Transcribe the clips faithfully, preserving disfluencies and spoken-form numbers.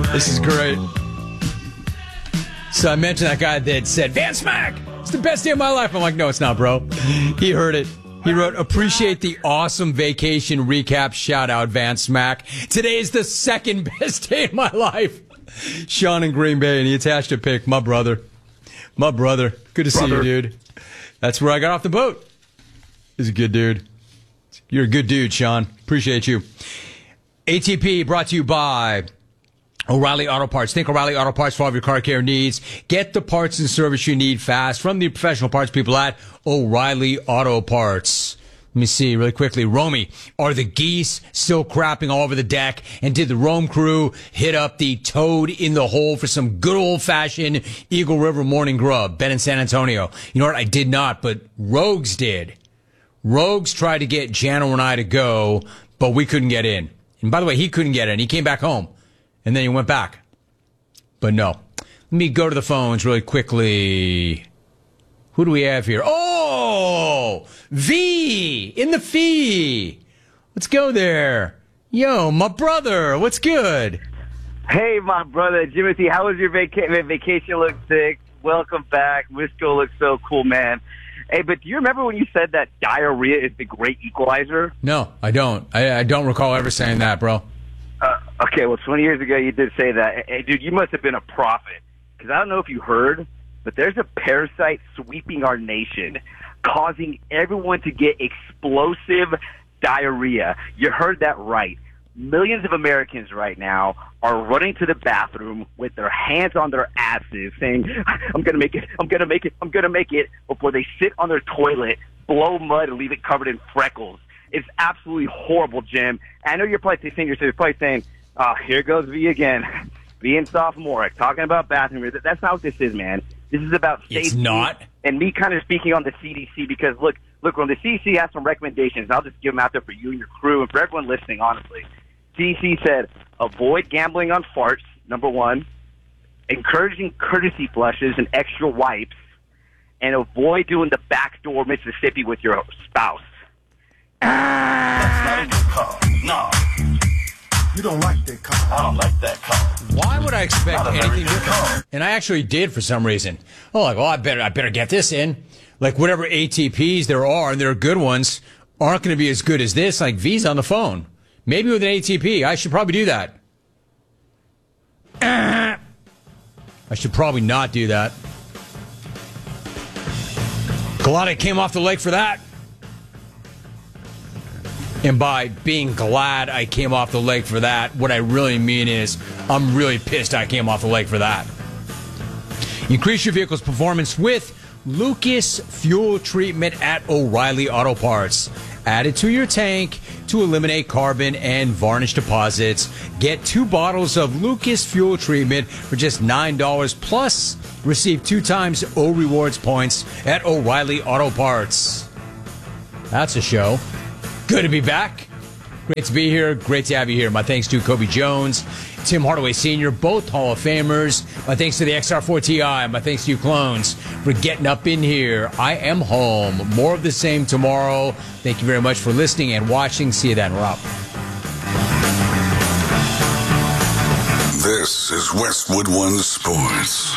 This is great. So I mentioned that guy that said, Van Smack, it's the best day of my life. I'm like, no, it's not, bro. He heard it. He wrote, appreciate the awesome vacation recap. Shout out, Van Smack. Today is the second best day of my life. Sean in Green Bay, and he attached a pic. My brother. My brother. Good to brother. see you, dude. That's where I got off the boat. He's a good dude. You're a good dude, Sean. Appreciate you. A T P brought to you by O'Reilly Auto Parts. Think O'Reilly Auto Parts for all of your car care needs. Get the parts and service you need fast from the professional parts people at O'Reilly Auto Parts. Let me see really quickly. Romy, are the geese still crapping all over the deck? And did the Rome crew hit up the toad in the hole for some good old-fashioned Eagle River morning grub? Ben in San Antonio. You know what? I did not, but Rogues did. Rogues tried to get Jano and I to go, but we couldn't get in. And by the way, he couldn't get in. He came back home. And then he went back. But no. Let me go to the phones really quickly. Who do we have here? Oh! V! In the fee! Let's go there. Yo, my brother. What's good? Hey, my brother. Jimothy, how was your vaca- vacation? Look sick. Welcome back. Wisco looks so cool, man. Hey, but do you remember when you said that diarrhea is the great equalizer? No, I don't. I, I don't recall ever saying that, bro. Uh, okay, well, twenty years ago you did say that. Hey, dude, you must have been a prophet. Because I don't know if you heard, but there's a parasite sweeping our nation, causing everyone to get explosive diarrhea. You heard that right. Millions of Americans right now are running to the bathroom with their hands on their asses saying, I'm going to make it, I'm going to make it, I'm going to make it, before they sit on their toilet, blow mud, and leave it covered in freckles. It's absolutely horrible, Jim. I know you're probably saying, you're probably saying, oh, here goes V again. V and sophomoric, talking about bathroom. That's not what this is, man. This is about safety. It's not. And me kind of speaking on the C D C because, look, look, when the C D C has some recommendations, I'll just give them out there for you and your crew and for everyone listening, honestly. C D C said, avoid gambling on farts, number one, encouraging courtesy flushes and extra wipes, and avoid doing the backdoor Mississippi with your spouse. That's not a good call. No. You don't like that call. I don't like that call. Why would I expect anything different? And I actually did for some reason. Oh, like, well, I better, I better get this in. Like, whatever A T Ps there are, and there are good ones, aren't going to be as good as this. Like, V's on the phone. Maybe with an A T P. I should probably do that. I should probably not do that. Glad I came off the lake for that. And by being glad I came off the lake for that, what I really mean is I'm really pissed I came off the lake for that. Increase your vehicle's performance with Lucas Fuel Treatment at O'Reilly Auto Parts. Add it to your tank to eliminate carbon and varnish deposits. Get two bottles of Lucas Fuel Treatment for just nine dollars plus receive two times O Rewards points at O'Reilly Auto Parts. That's a show. Good to be back. Great to be here. Great to have you here. My thanks to Kobe Jones, Tim Hardaway Senior, both Hall of Famers. My thanks to the X R four Ti. My thanks to you clones for getting up in here. I am home. More of the same tomorrow. Thank you very much for listening and watching. See you then. We're out. This is Westwood One Sports.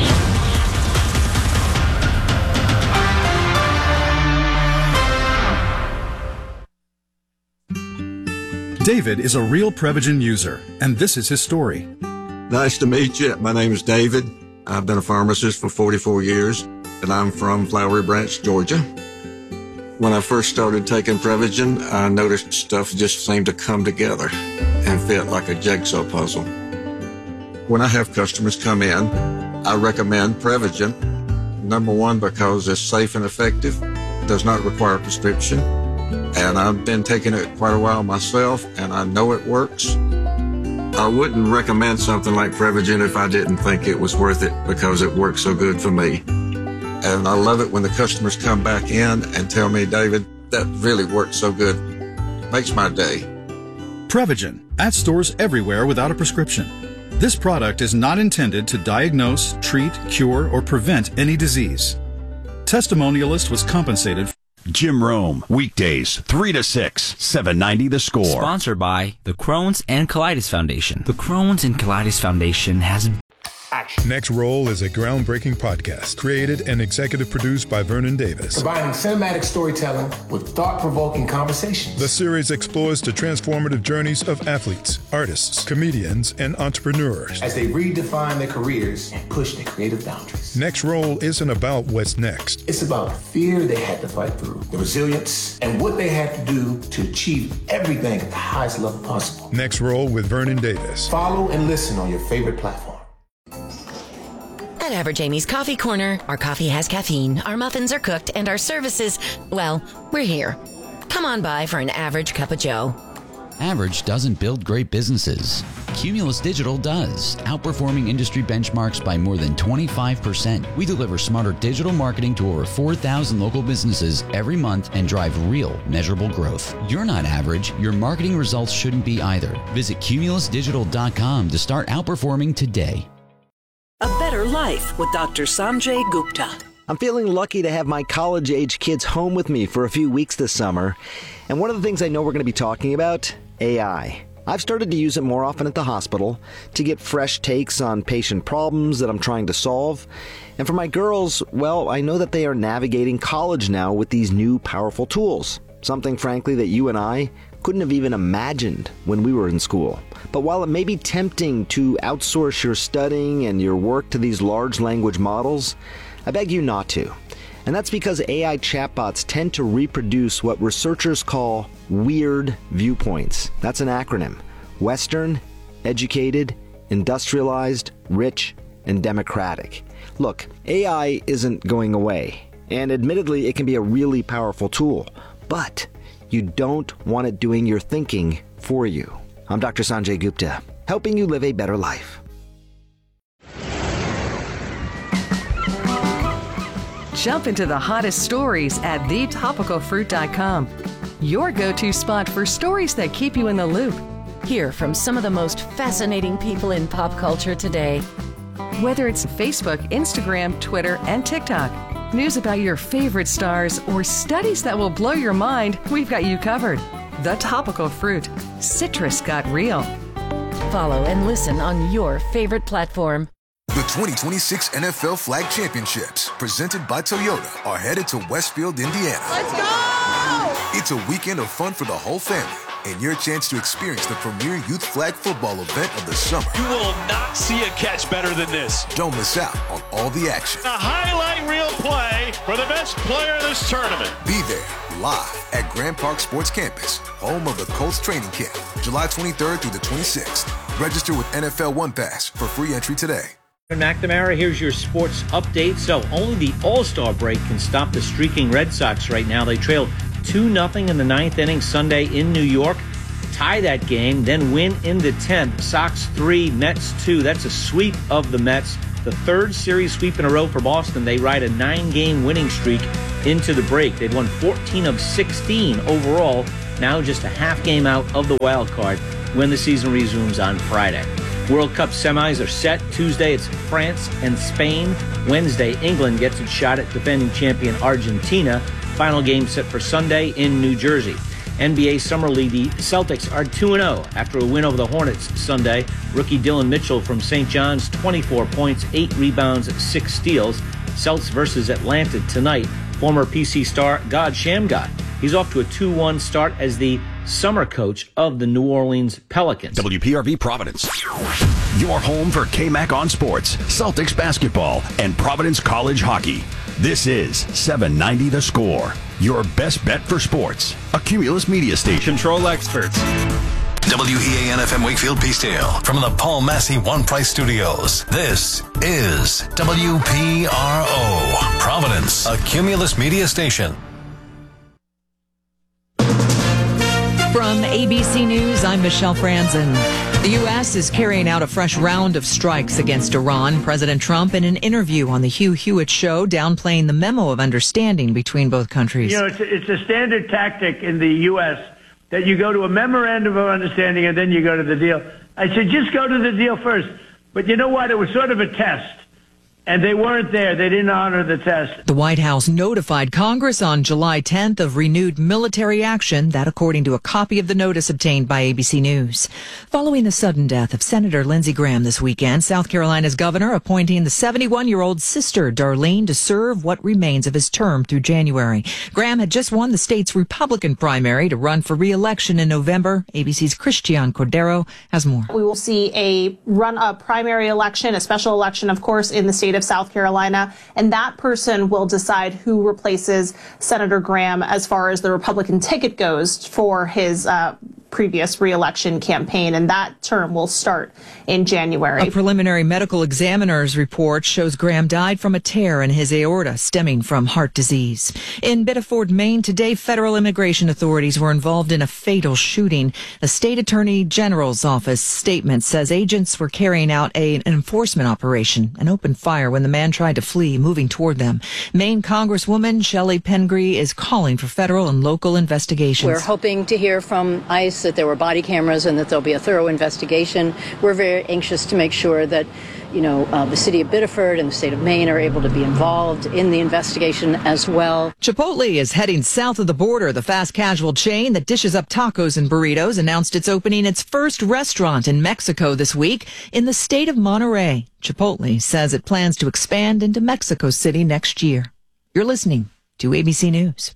David is a real Prevagen user, and this is his story. Nice to meet you. My name is David. I've been a pharmacist for forty-four years, and I'm from Flowery Branch, Georgia. When I first started taking Prevagen, I noticed stuff just seemed to come together and fit like a jigsaw puzzle. When I have customers come in, I recommend Prevagen. Number one, because it's safe and effective, does not require a prescription. And I've been taking it quite a while myself, and I know it works. I wouldn't recommend something like Prevagen if I didn't think it was worth it because it works so good for me. And I love it when the customers come back in and tell me, David, that really works so good. Makes my day. Prevagen, at stores everywhere without a prescription. This product is not intended to diagnose, treat, cure, or prevent any disease. Testimonialist was compensated Jim Rome, weekdays, three to six, seven ninety The Score. Sponsored by the Crohn's and Colitis Foundation. The Crohn's and Colitis Foundation has... Action. Next Roll is a groundbreaking podcast created and executive produced by Vernon Davis. Combining cinematic storytelling with thought-provoking conversations. The series explores the transformative journeys of athletes, artists, comedians, and entrepreneurs as they redefine their careers and push their creative boundaries. Next Roll isn't about what's next. It's about the fear they had to fight through, the resilience, and what they had to do to achieve everything at the highest level possible. Next Roll with Vernon Davis. Follow and listen on your favorite platform. At Average Amy's Coffee Corner, our coffee has caffeine, our muffins are cooked, and our services, well, we're here. Come on by for an average cup of joe. Average doesn't build great businesses. Cumulus Digital does, outperforming industry benchmarks by more than twenty-five percent. We deliver smarter digital marketing to over four thousand local businesses every month and drive real, measurable growth. You're not average. Your marketing results shouldn't be either. Visit cumulus digital dot com to start outperforming today. A better life with Doctor Sanjay Gupta. I'm feeling lucky to have my college-age kids home with me for a few weeks this summer. And one of the things I know we're going to be talking about, A I. I've started to use it more often at the hospital to get fresh takes on patient problems that I'm trying to solve. And for my girls, well, I know that they are navigating college now with these new powerful tools. Something, frankly, that you and I couldn't have even imagined when we were in school. But while it may be tempting to outsource your studying and your work to these large language models, I beg you not to. And that's because A I chatbots tend to reproduce what researchers call weird viewpoints. That's an acronym. Western, educated, industrialized, rich, and democratic. Look, A I isn't going away. And admittedly, it can be a really powerful tool. But you don't want it doing your thinking for you. I'm Doctor Sanjay Gupta, helping you live a better life. Jump into the hottest stories at the topical fruit dot com. Your go-to spot for stories that keep you in the loop. Hear from some of the most fascinating people in pop culture today. Whether it's Facebook, Instagram, Twitter, and TikTok, news about your favorite stars, or studies that will blow your mind, we've got you covered. The Topical Fruit. Citrus got real. Follow and listen on your favorite platform. The twenty twenty-six N F L Flag Championships, presented by Toyota, are headed to Westfield, Indiana. Let's go! It's a weekend of fun for the whole family and your chance to experience the premier youth flag football event of the summer. You will not see a catch better than this. Don't miss out on all the action. A highlight reel play for the best player in this tournament. Be there live at Grand Park Sports Campus, home of the Colts training camp, July twenty-third through the twenty-sixth. Register with N F L One Pass for free entry today. McNamara, here's your sports update. So only the All-Star break can stop the streaking Red Sox right now. They trail two nothing in the ninth inning Sunday in New York. Tie that game, then win in the tenth. Sox three, Mets two. That's a sweep of the Mets. The third series sweep in a row for Boston. They ride a nine-game winning streak into the break. They've won fourteen of sixteen overall, now just a half game out of the wild card when the season resumes on Friday. World Cup semis are set. Tuesday, it's France and Spain. Wednesday, England gets its shot at defending champion Argentina. Final game set for Sunday in New Jersey. N B A Summer League, the Celtics are two and oh after a win over the Hornets Sunday. Rookie Dylan Mitchell from Saint John's, twenty-four points, eight rebounds, six steals. Celtics versus Atlanta tonight. Former P C star God Shamgar. He's off to a two one start as the summer coach of the New Orleans Pelicans. W P R V Providence. Your home for K-Mac on sports, Celtics basketball, and Providence College hockey. This is seven ninety The Score. Your best bet for sports. A Cumulus media station. Control experts. W E A N F M Wakefield Peacedale from the Paul Massey One Price Studios. This is W P R O Providence, a Cumulus media station. From A B C News, I'm Michelle Franzen. The U S is carrying out a fresh round of strikes against Iran. President Trump, in an interview on the Hugh Hewitt Show, downplaying the memo of understanding between both countries. You know, it's a, it's a standard tactic in the U S that you go to a memorandum of understanding and then you go to the deal. I said, just go to the deal first. But you know what? It was sort of a test. and they weren't there. They didn't honor the test. The White House notified Congress on July tenth of renewed military action, that according to a copy of the notice obtained by A B C News. Following the sudden death of Senator Lindsey Graham this weekend, South Carolina's governor appointing the seventy-one-year-old sister, Darlene, to serve what remains of his term through January. Graham had just won the state's Republican primary to run for re-election in November. A B C's Christian Cordero has more. We will see a run a primary election, a special election, of course, in the state of South Carolina, and that person will decide who replaces Senator Graham as far as the Republican ticket goes for his uh, previous re-election campaign, and that term will start in January. A preliminary medical examiner's report shows Graham died from a tear in his aorta stemming from heart disease. In Biddeford, Maine, today federal immigration authorities were involved in a fatal shooting. The state attorney general's office statement says agents were carrying out a, an enforcement operation and opened fire when the man tried to flee, moving toward them. Maine Congresswoman Shelley Pengree is calling for federal and local investigations. We're hoping to hear from ICE that there were body cameras and that there'll be a thorough investigation. We're very anxious to make sure that, you know, uh, the city of Biddeford and the state of Maine are able to be involved in the investigation as well. Chipotle is heading south of the border. The fast casual chain that dishes up tacos and burritos announced it's opening its first restaurant in Mexico this week in the state of Monterrey. Chipotle says it plans to expand into Mexico City next year. You're listening to A B C News.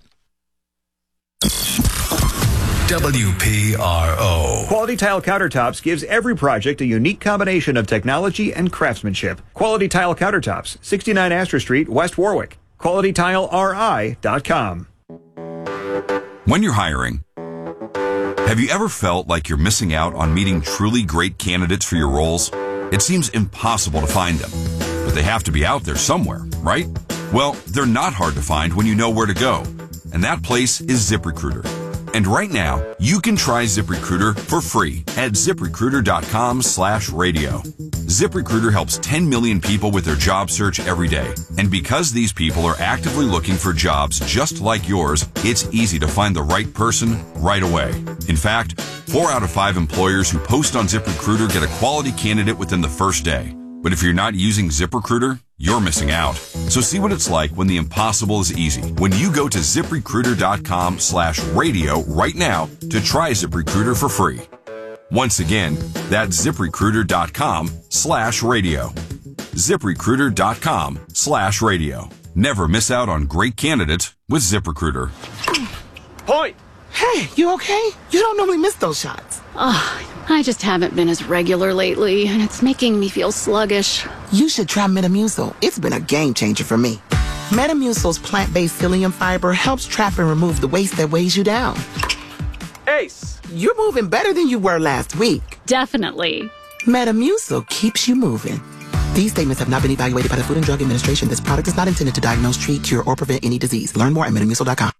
W P R O. Quality Tile Countertops gives every project a unique combination of technology and craftsmanship. Quality Tile Countertops, sixty-nine Astor Street, West Warwick. quality tile r i dot com. When you're hiring, have you ever felt like you're missing out on meeting truly great candidates for your roles? It seems impossible to find them, but they have to be out there somewhere, right? Well, they're not hard to find when you know where to go, and that place is ZipRecruiter. And right now, you can try ZipRecruiter for free at ZipRecruiter.com slash radio. ZipRecruiter helps ten million people with their job search every day. And because these people are actively looking for jobs just like yours, it's easy to find the right person right away. In fact, four out of five employers who post on ZipRecruiter get a quality candidate within the first day. But if you're not using ZipRecruiter, you're missing out. So see what it's like when the impossible is easy. When you go to ZipRecruiter.com slash radio right now to try ZipRecruiter for free. Once again, that's ZipRecruiter.com slash radio. ZipRecruiter.com slash radio. Never miss out on great candidates with ZipRecruiter. Point! Hey, you okay? You don't normally miss those shots. Oh, I just haven't been as regular lately, and it's making me feel sluggish. You should try Metamucil. It's been a game changer for me. Metamucil's plant-based psyllium fiber helps trap and remove the waste that weighs you down. Ace, you're moving better than you were last week. Definitely. Metamucil keeps you moving. These statements have not been evaluated by the Food and Drug Administration. This product is not intended to diagnose, treat, cure, or prevent any disease. Learn more at metamucil dot com.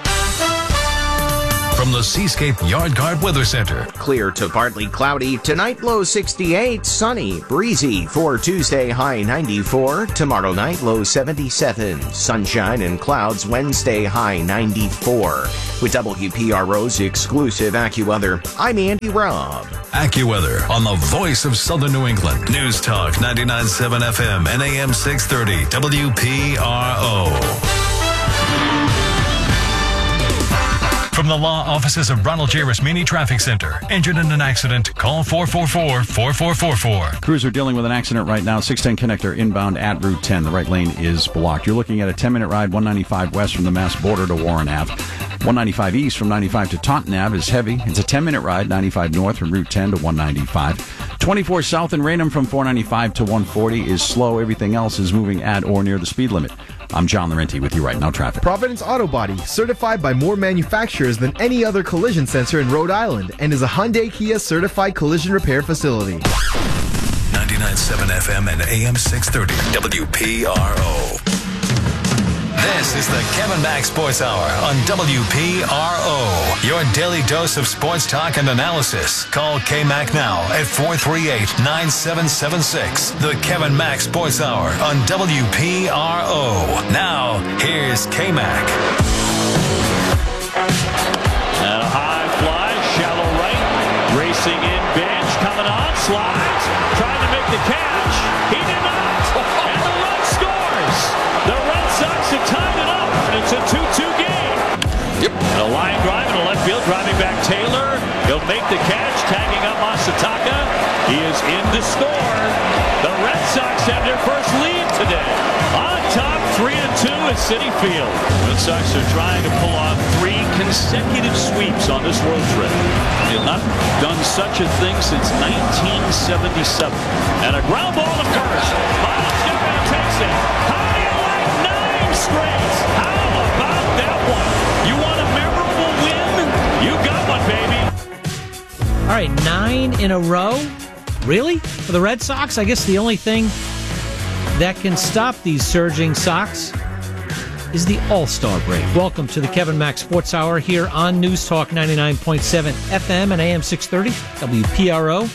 From the Seascape Yard Guard Weather Center. Clear to partly cloudy. Tonight, low sixty-eight. Sunny, breezy for Tuesday, high ninety-four. Tomorrow night, low seventy-seven. Sunshine and clouds Wednesday, high ninety-four. With W P R O's exclusive AccuWeather, I'm Andy Robb. AccuWeather on the voice of Southern New England. News Talk ninety-nine point seven F M and A M six thirty W P R O. From the law offices of Ronald J. Rasmini Traffic Center. Injured in an accident? Call four four four, four four four four. Crews are dealing with an accident right now. six ten connector inbound at Route ten. The right lane is blocked. You're looking at a ten-minute ride, one ninety-five west from the Mass border to Warren Ave. one ninety-five east from ninety-five to Taunton Ave is heavy. It's a ten-minute ride, ninety-five north from Route ten to one ninety-five. twenty-four south in Raynham from four ninety-five to one forty is slow. Everything else is moving at or near the speed limit. I'm John Laurenti with you right now, traffic. Providence Auto Body, certified by more manufacturers than any other collision center in Rhode Island, and is a Hyundai Kia certified collision repair facility. ninety-nine point seven F M and A M six thirty W P R O. This is the Kevin Mack Sports Hour on W P R O. Your daily dose of sports talk and analysis. Call K-Mac now at four three eight, nine seven seven six. The Kevin Mack Sports Hour on W P R O. Now, here's K-Mac. And a high fly, shallow right. Racing in, bench, coming on, slides. Trying to make the catch. He did not. And the run line drive in the left field, driving back Taylor. He'll make the catch, tagging up Masataka. He is in to score. The Red Sox have their first lead today. On top, three to two at Citi Field. Red Sox are trying to pull off three consecutive sweeps on this road trip. They have not done such a thing since nineteen seventy-seven. And a ground ball to first. Miles Garrett takes it. How do you like nine straight? How about that one? You want a memorable win? You got one, baby. All right, nine in a row? Really? For the Red Sox? I guess the only thing that can stop these surging Sox is the All-Star break. Welcome to the Kevin Mack Sports Hour here on News Talk ninety-nine point seven F M and A M six thirty, W P R O.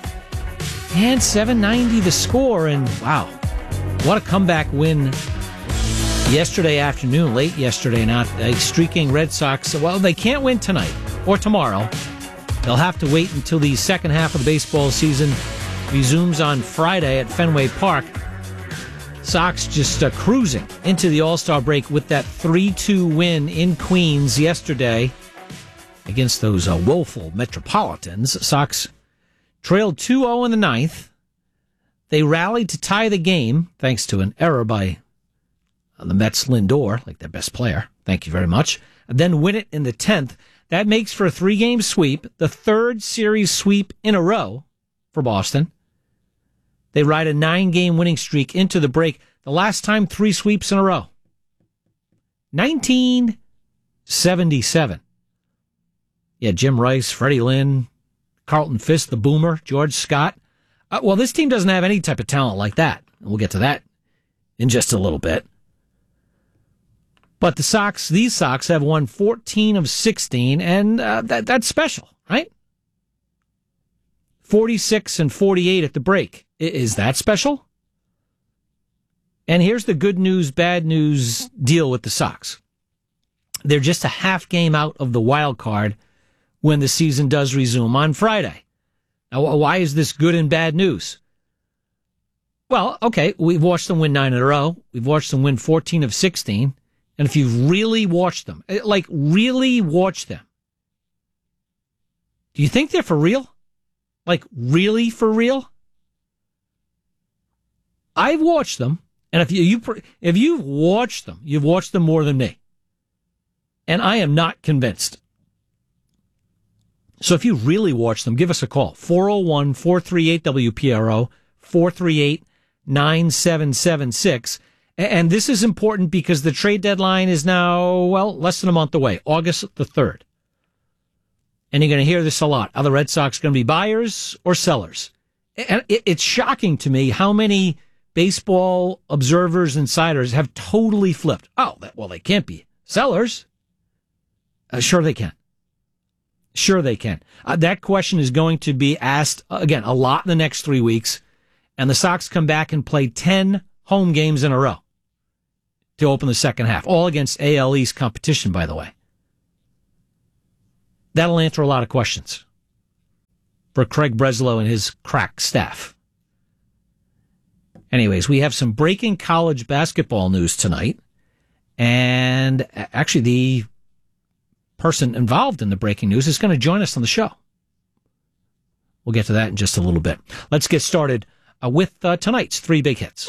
And seven ninety The Score. And wow, what a comeback win yesterday afternoon, late yesterday night. A streaking Red Sox. Well, they can't win tonight or tomorrow. They'll have to wait until the second half of the baseball season resumes on Friday at Fenway Park. Sox just uh, cruising into the All-Star break with that three two win in Queens yesterday against those uh, woeful Metropolitans. Sox trailed two oh in the ninth. They rallied to tie the game thanks to an error by uh, the Mets' Lindor, like their best player. Thank you very much. And then win it in the tenth. That makes for a three-game sweep, the third series sweep in a row for Boston. They ride a nine-game winning streak into the break. The last time, three sweeps in a row. nineteen seventy-seven. Yeah, Jim Rice, Freddie Lynn, Carlton Fisk, the Boomer, George Scott. Uh, well, this team doesn't have any type of talent like that. We'll get to that in just a little bit. But the Sox, these Sox have won fourteen of sixteen, and uh, that that's special, right? forty-six and forty-eight at the break. Is that special? And here's the good news, bad news deal with the Sox. They're just a half game out of the wild card when the season does resume on Friday. Now, why is this good and bad news? Well, okay, we've watched them win nine in a row. We've watched them win fourteen of sixteen. And if you've really watched them, like really watched them, do you think they're for real? Like really for real? I've watched them, and if you, you if you've watched them, you've watched them more than me. And I am not convinced. So if you really watch them, give us a call. four oh one, four three eight, W P R O, four three eight, nine seven seven six. And this is important because the trade deadline is now, well, less than a month away, August the third. And you're going to hear this a lot. Are the Red Sox going to be buyers or sellers? And it's shocking to me how many baseball observers, insiders have totally flipped. Oh, well, they can't be sellers. Uh, sure they can. Sure they can. Uh, that question is going to be asked, again, a lot in the next three weeks. And the Sox come back and play ten home games in a row to open the second half, all against A L East competition, by the way. That'll answer a lot of questions for Craig Breslow and his crack staff. Anyways, we have some breaking college basketball news tonight, and actually the person involved in the breaking news is going to join us on the show. We'll get to that in just a little bit. Let's get started uh, with uh, tonight's three big hits.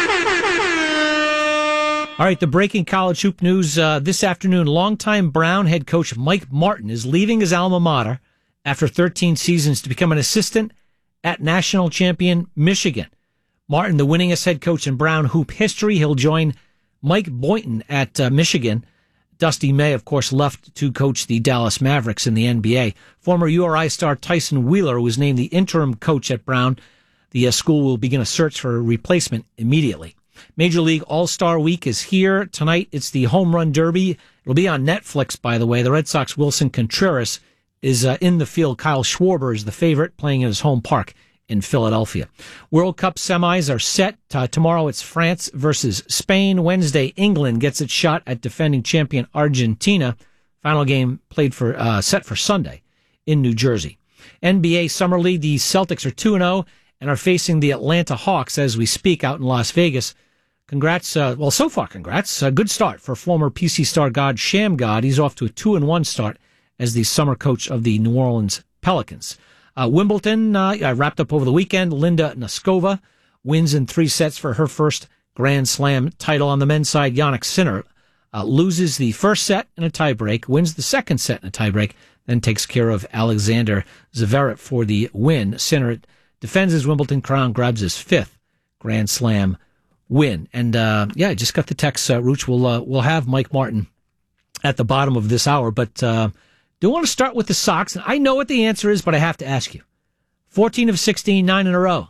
All right, the breaking college hoop news uh, this afternoon. Longtime Brown head coach Mike Martin is leaving his alma mater after thirteen seasons to become an assistant at national champion Michigan. Martin, the winningest head coach in Brown hoop history, he'll join Mike Boynton at uh, Michigan. Dusty May, of course, left to coach the Dallas Mavericks in the N B A. Former U R I star Tyson Wheeler was named the interim coach at Brown. The uh, school will begin a search for a replacement immediately. Major League All-Star Week is here. Tonight, it's the Home Run Derby. It'll be on Netflix, by the way. The Red Sox Wilson Contreras is uh, in the field. Kyle Schwarber is the favorite, playing at his home park in Philadelphia. World Cup semis are set. Uh, tomorrow, it's France versus Spain. Wednesday, England gets its shot at defending champion Argentina. Final game played for uh, set for Sunday in New Jersey. N B A Summer League, the Celtics are two and oh and are facing the Atlanta Hawks as we speak out in Las Vegas. congrats. Uh, well, so far, congrats. A good start for former P C Star God Shammgod. He's off to a two and one start as the summer coach of the New Orleans Pelicans. Uh, Wimbledon uh, wrapped up over the weekend. Linda Noskova wins in three sets for her first Grand Slam title. On the men's side, Jannik Sinner uh, loses the first set in a tiebreak, wins the second set in a tiebreak, then takes care of Alexander Zverev for the win. Sinner defends his Wimbledon crown, grabs his fifth Grand Slam win. And, uh, yeah, I just got the text, uh, Rooch. We'll, uh, we'll have Mike Martin at the bottom of this hour, but, uh, do want to start with the Sox. And I know what the answer is, but I have to ask you. fourteen of sixteen, nine in a row.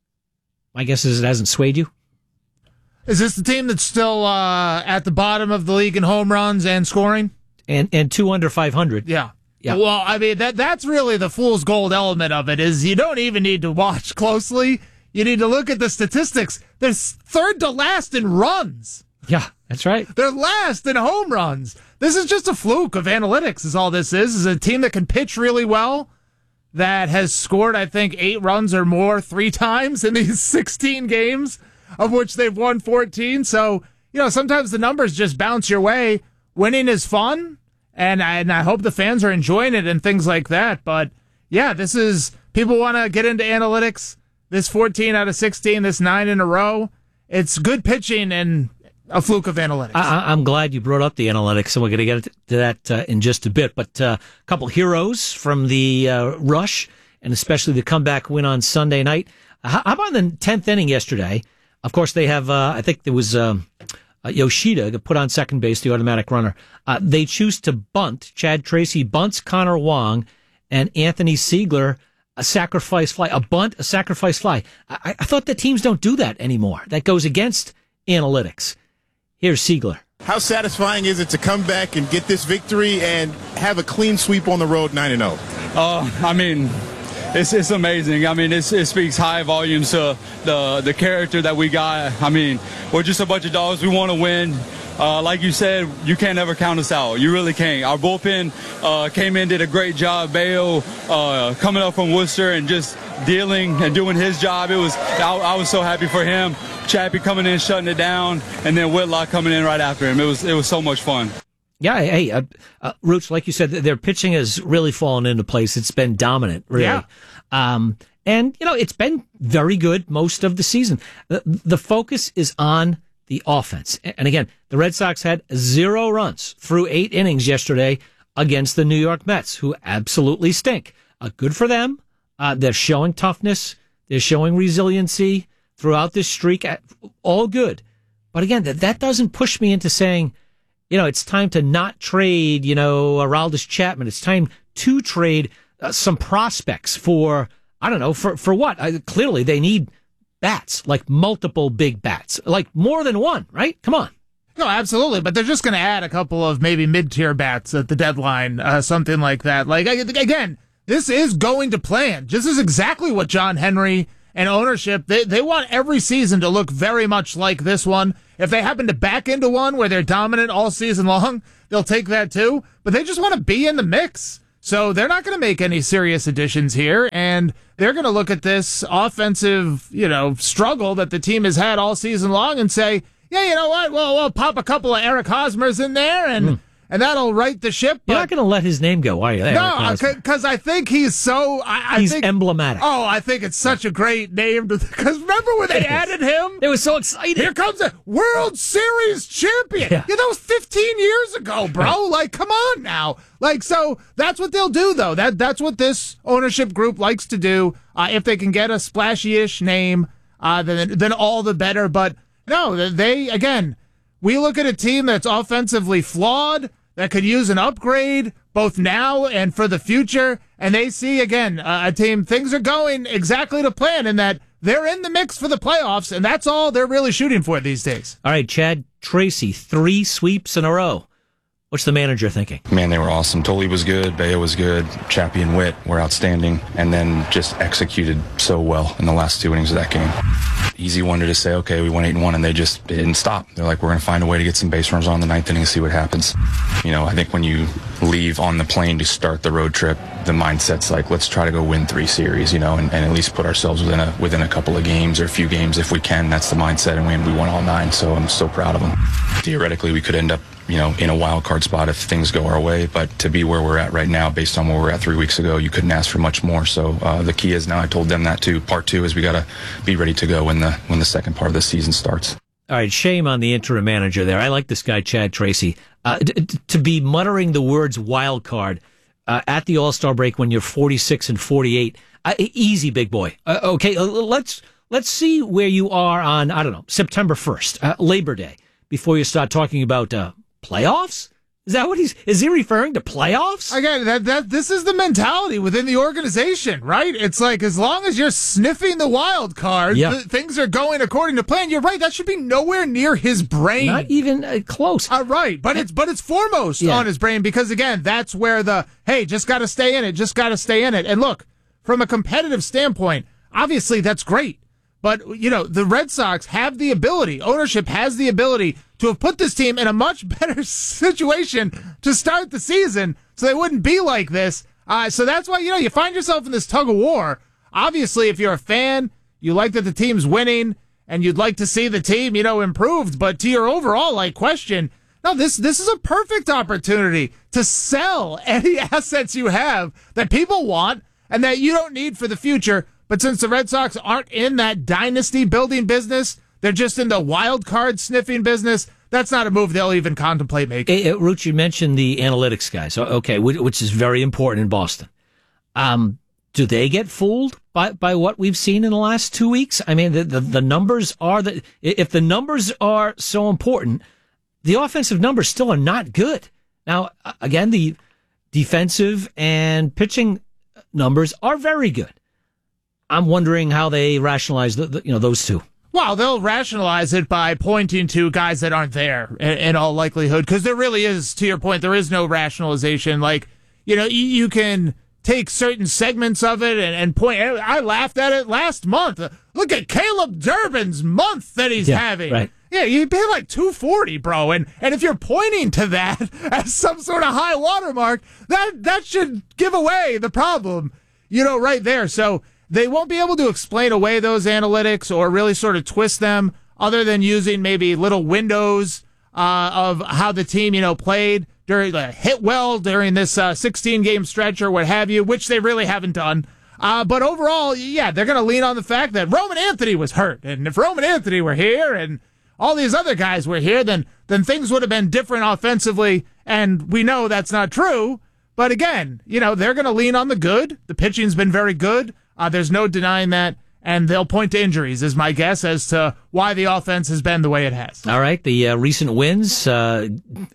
My guess is it hasn't swayed you. Is this the team that's still, uh, at the bottom of the league in home runs and scoring? And, and two under five hundred. Yeah. Yeah. Well, I mean, that that's really the fool's gold element of it, is you don't even need to watch closely. You need to look at the statistics. They're third to last in runs. Yeah, that's right. They're last in home runs. This is just a fluke of analytics is all this is. This is a team that can pitch really well, that has scored, I think, eight runs or more three times in these sixteen games, of which they've won fourteen. So, you know, sometimes the numbers just bounce your way. Winning is fun. And I, and I hope the fans are enjoying it and things like that. But, yeah, this is, people want to get into analytics. This fourteen out of sixteen, this nine in a row, it's good pitching and a fluke of analytics. I, I'm glad you brought up the analytics, and we're going to get to that uh, in just a bit. But uh, a couple heroes from the uh, rush, and especially the comeback win on Sunday night. How about the tenth inning yesterday? Of course, they have, uh, I think there was... Um, Uh, Yoshida put on second base, the automatic runner. Uh, they choose to bunt. Chad Tracy bunts Connor Wong, and Anthony Siegler a sacrifice fly. A bunt, a sacrifice fly. I, I thought that teams don't do that anymore. That goes against analytics. Here's Siegler. How satisfying is it to come back and get this victory and have a clean sweep on the road, nine and oh? Uh, I mean... It's it's amazing. I mean, it's, it speaks high volumes to the the character that we got. I mean, we're just a bunch of dogs. We want to win. Uh, like you said, you can't ever count us out. You really can't. Our bullpen uh, came in, did a great job. Bayo uh, coming up from Worcester and just dealing and doing his job. It was I, I was so happy for him. Chappie coming in, shutting it down, and then Whitlock coming in right after him. It was it was so much fun. Yeah, hey, uh, uh, Roots, like you said, their pitching has really fallen into place. It's been dominant, really. Yeah. Um, and, you know, it's been very good most of the season. The, the focus is on the offense. And again, the Red Sox had zero runs through eight innings yesterday against the New York Mets, who absolutely stink. Uh, good for them. Uh, they're showing toughness. They're showing resiliency throughout this streak. All good. But again, that, that doesn't push me into saying, you know, it's time to not trade, you know, Aroldis Chapman. It's time to trade uh, some prospects for, I don't know, for, for what? I, clearly they need bats, like multiple big bats, like more than one, right? Come on. No, absolutely. But they're just going to add a couple of maybe mid-tier bats at the deadline, uh, something like that. Like, again, this is going to plan. This is exactly what John Henry and ownership, they, they want every season to look very much like this one. If they happen to back into one where they're dominant all season long, they'll take that too. But they just want to be in the mix. So they're not going to make any serious additions here. And they're going to look at this offensive, you know, struggle that the team has had all season long and say, yeah, you know what? Well, we'll pop a couple of Eric Hosmers in there and... Mm. And that'll right the ship. You're not going to let his name go, are you? No, because I think he's so... I, I he's think, emblematic. Oh, I think it's such a great name. Because remember when they added him? It was so exciting. Here comes a World Series champion. Yeah, yeah that was fifteen years ago, bro. Like, come on now. Like, so that's what they'll do, though. That That's what this ownership group likes to do. Uh, if they can get a splashy-ish name, uh, then, then all the better. But no, they, again... We look at a team that's offensively flawed, that could use an upgrade both now and for the future, and they see, again, uh, a team, things are going exactly to plan in that they're in the mix for the playoffs, and that's all they're really shooting for these days. All right, Chad Tracy, three sweeps in a row. What's the manager thinking? Man, they were awesome. Tully was good. Bayo was good. Chappie and Witt were outstanding. And then just executed so well in the last two innings of that game. Easy one to just say, okay, we won eight and one, and they just didn't stop. They're like, we're going to find a way to get some base runners on the ninth inning and see what happens. You know, I think when you leave on the plane to start the road trip, the mindset's like, let's try to go win three series, you know, and, and at least put ourselves within a within a couple of games or a few games if we can. That's the mindset, and we, we won all nine, so I'm so proud of them. Theoretically, we could end up, you know, in a wild card spot if things go our way, but to be where we're at right now, based on where we're at three weeks ago, you couldn't ask for much more. So uh, the key is now, I told them that too. Part two is we got to be ready to go when the when the second part of the season starts. All right, shame on the interim manager there. I like this guy, Chad Tracy. Uh, d- d- to be muttering the words wild card uh, at the All-Star break when you're forty-six and forty-eight, uh, easy, big boy. Uh, okay, uh, let's let's see where you are on, I don't know, September first, uh, Labor Day, before you start talking about uh, playoffs? Is that what he's, is he referring to playoffs? Again, that, that, this is the mentality within the organization, right? It's like, as long as you're sniffing the wild card, Yeah. th- things are going according to plan. You're right. That should be nowhere near his brain. Not even uh, close. Uh, right. But it's, but it's foremost Yeah. on his brain because, again, that's where the, hey, just got to stay in it, just got to stay in it. And look, from a competitive standpoint, obviously that's great. But, you know, the Red Sox have the ability, ownership has the ability to have put this team in a much better situation to start the season so they wouldn't be like this. Uh, so that's why, you know, you find yourself in this tug of war. Obviously, if you're a fan, you like that the team's winning and you'd like to see the team, you know, improved. But to your overall, like, question, no, this, this is a perfect opportunity to sell any assets you have that people want and that you don't need for the future. But since the Red Sox aren't in that dynasty building business, they're just in the wild card sniffing business, that's not a move they'll even contemplate making. Hey, uh, Rooch, you mentioned the analytics guys, okay, which, which is very important in Boston. Um, do they get fooled by, by what we've seen in the last two weeks? I mean, the, the, the numbers are the, if the numbers are so important, the offensive numbers still are not good. Now, again, the defensive and pitching numbers are very good. I'm wondering how they rationalize the, the, you know, those two. Well, they'll rationalize it by pointing to guys that aren't there in, in all likelihood, because there really is, to your point, there is no rationalization. Like, you know, you, you can take certain segments of it and, and point. I laughed at it last month. Look at Caleb Durbin's month that he's Yeah, having. right. Yeah, you pay like two forty, bro. And and if you're pointing to that as some sort of high watermark, that that should give away the problem, you know, right there. So they won't be able to explain away those analytics or really sort of twist them other than using maybe little windows uh, of how the team, you know, played during the hit well during this uh, sixteen game stretch or what have you, which they really haven't done. Uh, but overall, yeah, they're going to lean on the fact that Roman Anthony was hurt. And if Roman Anthony were here and all these other guys were here, then then things would have been different offensively. And we know that's not true. But again, you know, they're going to lean on the good. The pitching's been very good. Uh, there's no denying that. And they'll point to injuries, is my guess, as to why the offense has been the way it has. All right, the uh, recent wins, uh,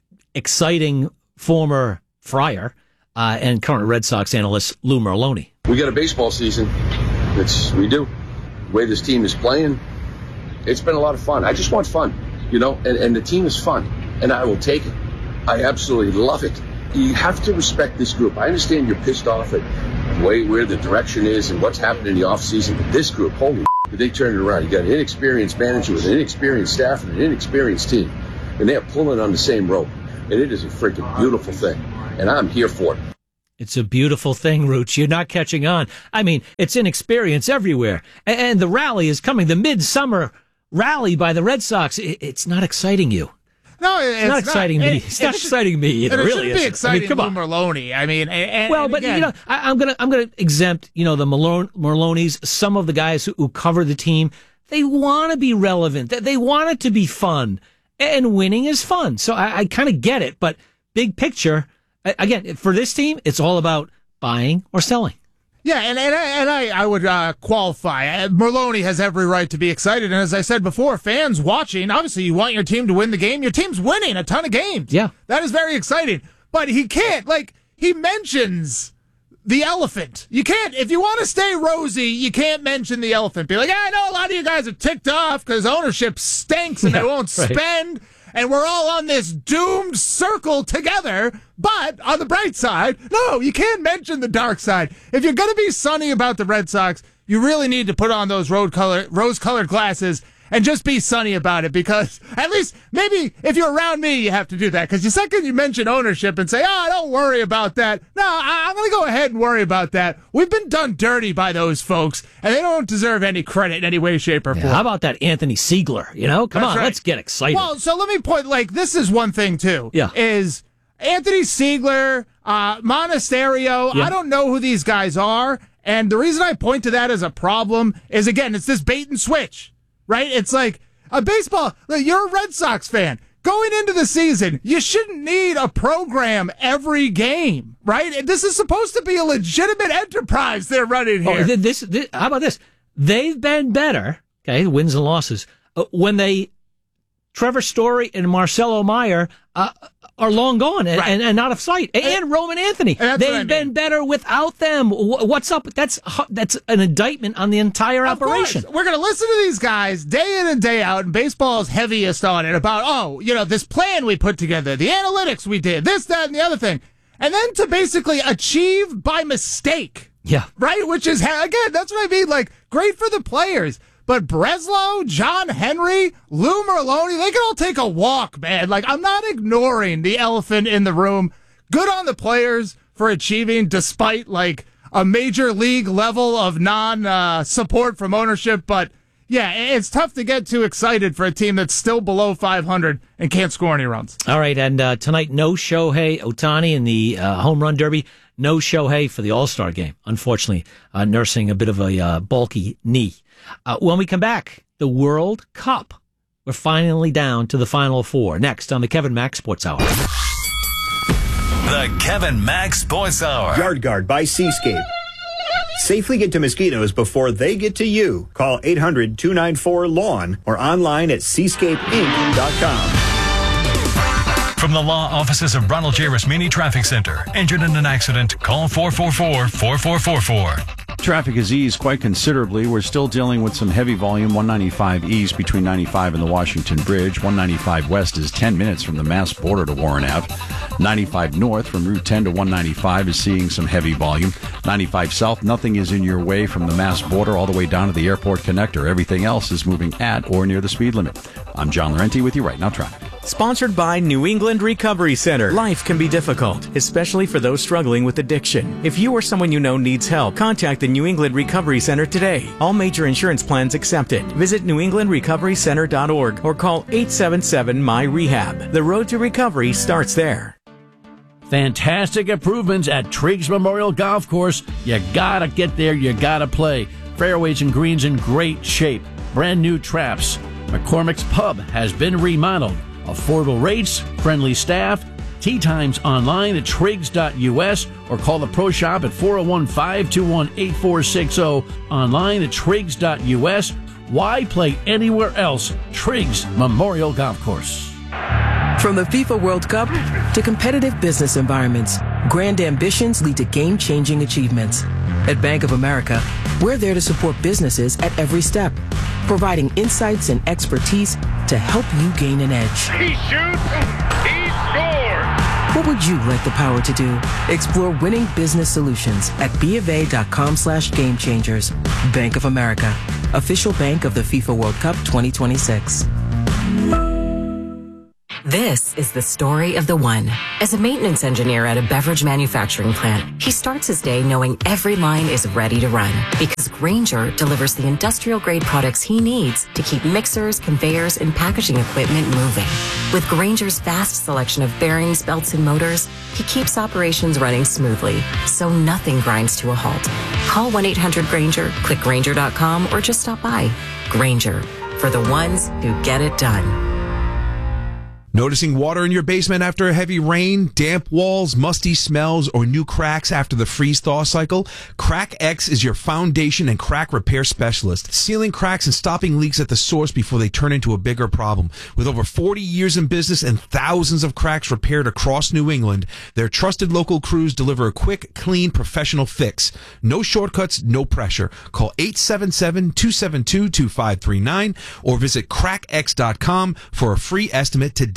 exciting former Friar uh, and current Red Sox analyst Lou Merloni. We got a baseball season. It's we do. The way this team is playing, it's been a lot of fun. I just want fun, you know, and, and the team is fun, and I will take it. I absolutely love it. You have to respect this group. I understand you're pissed off at the way where the direction is and what's happened in the offseason, but this group, holy shit, they turned it around. You got an inexperienced manager with an inexperienced staff and an inexperienced team, and they're pulling on the same rope, and it is a freaking beautiful thing, and I'm here for it. It's a beautiful thing, Rooch. You're not catching on. I mean, it's inexperience everywhere. And, and the rally is coming. The midsummer rally by the Red Sox. It, it's not exciting you. No, it's, It's not exciting me. It, It's not it should- exciting me either. And it really shouldn't be isn't. exciting, I mean, come Lou on. Merloni. I mean, and, Well, and but again, you know, I, I'm gonna I'm gonna exempt you know the Malone, Merlonis, some of the guys who, who cover the team. They want to be relevant. They, they want it to be fun, and winning is fun. So I, I kind of get it. But big picture, a- again, for this team, it's all about buying or selling. Yeah, and and I, and I, I would uh, qualify. Uh, Merloni has every right to be excited, and as I said before, fans watching, obviously you want your team to win the game. Your team's winning a ton of games. Yeah. That is very exciting. But he can't, like, he mentions the elephant. You can't, if you want to stay rosy, you can't mention the elephant. Be like, I know a lot of you guys are ticked off because ownership stinks and Yeah, they won't right. spend. and we're all on this doomed circle together. But on the bright side, no, you can't mention the dark side. If you're going to be sunny about the Red Sox, you really need to put on those rose color, rose-colored glasses and just be sunny about it, because at least maybe if you're around me, you have to do that. Because the second you mention ownership and say, oh, don't worry about that. No, I- I'm going to go ahead and worry about that. We've been done dirty by those folks, and they don't deserve any credit in any way, shape, or form. Yeah, how about that Anthony Siegler? You know, come That's on, right. let's get excited. Well, so let me point, like, this is one thing, too. Yeah. Is Anthony Siegler, uh, Monasterio, Yeah. I don't know who these guys are. And the reason I point to that as a problem is, again, it's this bait and switch. Right? It's like a baseball. You're a Red Sox fan. Going into the season, you shouldn't need a program every game, right? This is supposed to be a legitimate enterprise they're running here. Oh, this, this, how about this? They've been better, okay, wins and losses, uh, when they, Trevor Story and Marcelo Meyer uh, are long gone and, Right. and, and out of sight. And, and Roman Anthony. And that's They've what I mean. been better without them. Wh- What's up? That's that's an indictment on the entire Of operation. course. We're going to listen to these guys day in and day out, and baseball's heaviest on it about, oh, you know, this plan we put together, the analytics we did, this, that, and the other thing. And then to basically achieve by mistake. Yeah. Right? Which is, again, that's what I mean. Like, great for the players. But Breslow, John Henry, Lou Merlone, they can all take a walk, man. Like, I'm not ignoring the elephant in the room. Good on the players for achieving, despite, like, a major league level of non-support from ownership. But, yeah, it's tough to get too excited for a team that's still below five hundred and can't score any runs. All right, and uh, tonight, no Shohei Ohtani in the uh, home run derby. No Shohei for the All-Star game, unfortunately, uh, nursing a bit of a uh, bulky knee. Uh, when we come back, the World Cup. We're finally down to the Final Four. Next on the Kevin Mack Sports Hour. The Kevin Mack Sports Hour. Yard Guard by Seascape. Safely get to mosquitoes before they get to you. Call eight hundred two nine four lawn or online at seascape inc dot com. From the law offices of Ronald J. Rasmini Traffic Center. Injured in an accident? Call four four four, four four four four. Traffic has eased quite considerably. We're still dealing with some heavy volume. one ninety-five east between ninety-five and the Washington Bridge. one ninety-five west is ten minutes from the Mass border to Warren Avenue. ninety-five north from Route ten to one ninety-five is seeing some heavy volume. ninety-five south, nothing is in your way from the Mass border all the way down to the airport connector. Everything else is moving at or near the speed limit. I'm John Laurenti with you right now, traffic. Sponsored by New England Recovery Center. Life can be difficult, especially for those struggling with addiction. If you or someone you know needs help, contact the New England Recovery Center today. All major insurance plans accepted. Visit new england recovery center dot org or call eight seven seven M Y rehab. The road to recovery starts there. Fantastic improvements at Triggs Memorial Golf Course. You gotta get there, you gotta play. Fairways and greens in great shape. Brand new traps. McCormick's Pub has been remodeled. Affordable rates, friendly staff, tee times online at triggs dot U S or call the Pro Shop at four oh one, five two one, eight four six oh, online at triggs dot U S. Why play anywhere else? Triggs Memorial Golf Course. From the FIFA World Cup to competitive business environments, grand ambitions lead to game-changing achievements. At Bank of America, we're there to support businesses at every step, providing insights and expertise to help you gain an edge. He shoots, he scores! What would you like the power to do? Explore winning business solutions at bofa.com slash game changers. Bank of America, official bank of the FIFA World Cup twenty twenty-six. This is the story of the one. As a maintenance engineer at a beverage manufacturing plant, he starts his day knowing every line is ready to run because Grainger delivers the industrial-grade products he needs to keep mixers, conveyors, and packaging equipment moving. With Grainger's vast selection of bearings, belts, and motors, he keeps operations running smoothly, so nothing grinds to a halt. Call one eight hundred Grainger, click Grainger dot com, or just stop by. Grainger, for the ones who get it done. Noticing water in your basement after a heavy rain, damp walls, musty smells, or new cracks after the freeze-thaw cycle? Crack X is your foundation and crack repair specialist, sealing cracks and stopping leaks at the source before they turn into a bigger problem. With over forty years in business and thousands of cracks repaired across New England, their trusted local crews deliver a quick, clean, professional fix. No shortcuts, no pressure. Call eight seven seven, two seven two, two five three nine or visit crack x dot com for a free estimate today.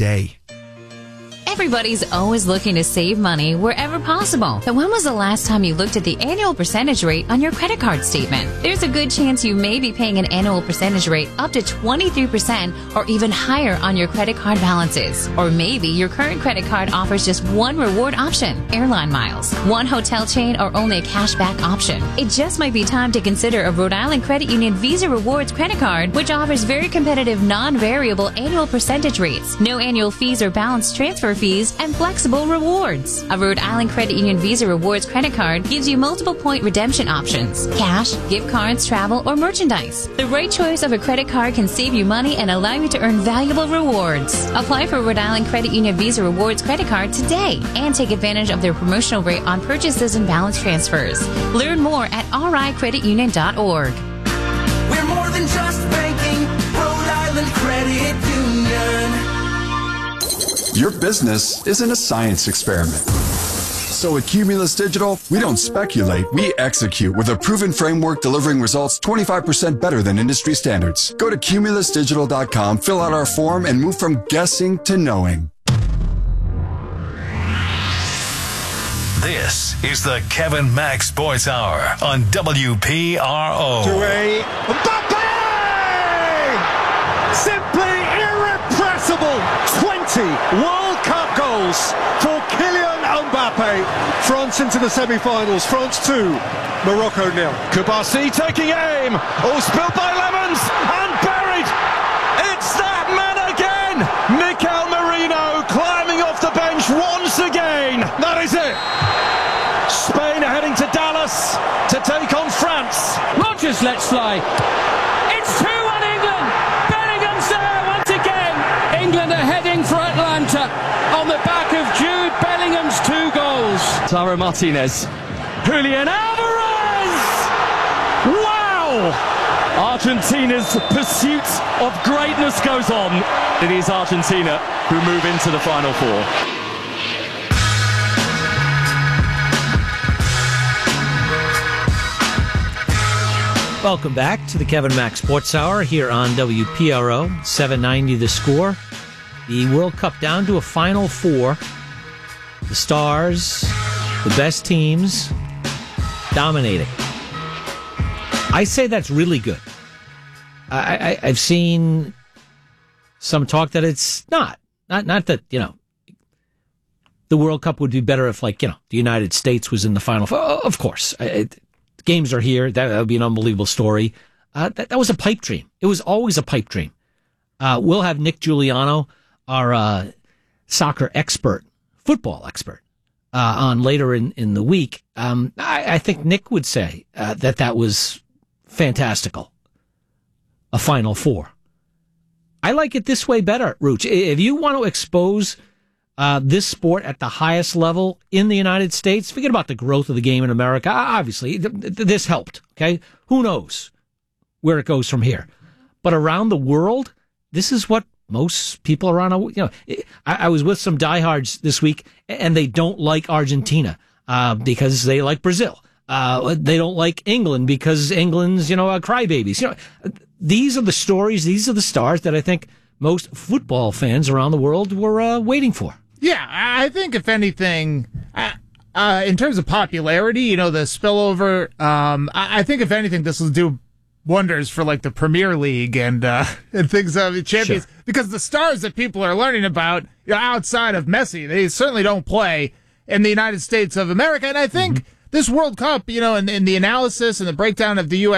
today. Everybody's always looking to save money wherever possible. But when was the last time you looked at the annual percentage rate on your credit card statement? There's a good chance you may be paying an annual percentage rate up to twenty-three percent or even higher on your credit card balances. Or maybe your current credit card offers just one reward option, airline miles, one hotel chain, or only a cashback option. It just might be time to consider a Rhode Island Credit Union Visa Rewards credit card, which offers very competitive non-variable annual percentage rates, no annual fees or balance transfer fees, and flexible rewards. A Rhode Island Credit Union Visa Rewards credit card gives you multiple point redemption options: cash, gift cards, travel, or merchandise. The right choice of a credit card can save you money and allow you to earn valuable rewards. Apply for Rhode Island Credit Union Visa Rewards credit card today and take advantage of their promotional rate on purchases and balance transfers. Learn more at r i credit union dot org. We're more than just banking. Rhode Island Credit Union. Your business isn't a science experiment. So at Cumulus Digital, we don't speculate, we execute with a proven framework delivering results twenty-five percent better than industry standards. Go to cumulus digital dot com, fill out our form, and move from guessing to knowing. This is the Kevin Mack Sports Hour on W P R O. To a Mbappe! Simply irrepressible. twenty World Cup goals for Kylian Mbappe. France into the semi-finals. France two, Morocco nil. Kubasi taking aim. All spilled by Lemons and buried. It's that man again. Mikel Merino climbing off the bench once again. That is it. Spain are heading to Dallas to take on France. Rogers lets fly. It's two one England. Bellingham's there once again. England are heading for Atlanta on the back of Jude Bellingham's two goals. Taro Martinez. Julian Alvarez! Wow! Argentina's pursuit of greatness goes on. It is Argentina who move into the Final Four. Welcome back to the Kevin Mack Sports Hour here on W P R O, seven ninety The Score. The World Cup down to a Final Four. The stars, the best teams, dominating. I say that's really good. I, I, I've seen some talk that it's not. Not not that, you know, the World Cup would be better if, like, you know, the United States was in the Final Four. Of course. It, games are here. That, that would be an unbelievable story. Uh, that, that was a pipe dream. It was always a pipe dream. Uh, we'll have Nick Giuliano, our uh, soccer expert, football expert, uh, on later in, in the week. Um, I, I think Nick would say uh, that that was fantastical. A Final Four. I like it this way better, Rooch. If you want to expose uh, this sport at the highest level in the United States, forget about the growth of the game in America. Obviously, th- th- this helped, okay? Who knows where it goes from here? But around the world, this is what most people around, you know, I, I was with some diehards this week, and they don't like Argentina uh, because they like Brazil. Uh, they don't like England because England's, you know, uh, crybabies. You know, these are the stories, these are the stars that I think most football fans around the world were uh, waiting for. Yeah, I think if anything, uh, uh, in terms of popularity, you know, the spillover, um, I, I think if anything, this will do wonders for like the Premier League and uh, and things of the champions, sure. Because the stars that people are learning about, you know, outside of Messi, they certainly don't play in the United States of America. And I think mm-hmm. this World Cup, you know, in, in the analysis and the breakdown of the U S